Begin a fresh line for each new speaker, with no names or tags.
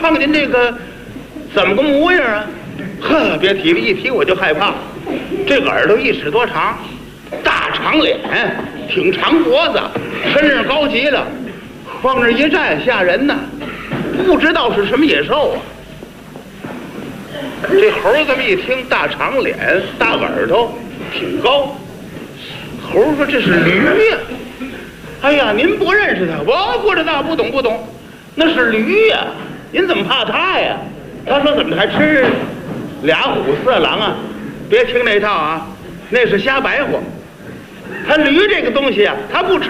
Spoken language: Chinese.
碰见这个怎么个模样啊？呵，别提了，一提我就害怕。这个耳朵1尺多长，大长脸，挺长脖子，身上高极了，往那一站吓人呐，不知道是什么野兽啊。这猴这么一听，大长脸，大耳朵，挺高。猴说：“这是驴呀！”哎呀，您不认识他？我不知道，不懂。那是驴呀，您怎么怕他呀？他说：“怎么还吃俩虎4狼啊？”别听那套啊，那是瞎白话。他驴这个东西啊，他不吃。